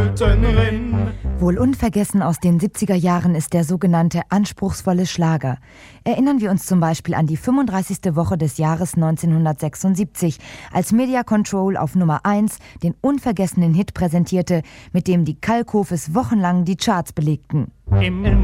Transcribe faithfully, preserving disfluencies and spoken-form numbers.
Flötenrinn. Wohl unvergessen aus den siebziger Jahren ist der sogenannte anspruchsvolle Schlager. Erinnern wir uns zum Beispiel an die fünfunddreißigste Woche des Jahres neunzehnhundertsechsundsiebzig, als Media Control auf Nummer eins den unvergessenen Hit präsentierte, mit dem die Kalkhofes wochenlang die Charts belegten. Im